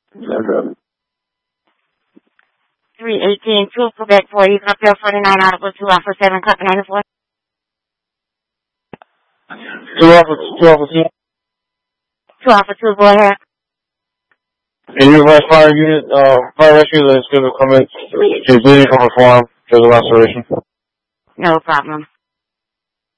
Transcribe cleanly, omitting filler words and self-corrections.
Okay. 318, 2 Quebec 4, you can appeal 49 Article 2, Offer 7, Cup 94. 2 Offer 2. 2 Offer 2, go ahead. And you advise fire unit, fire rescue that is going to come in. Is needing to perform for the restoration. No problem.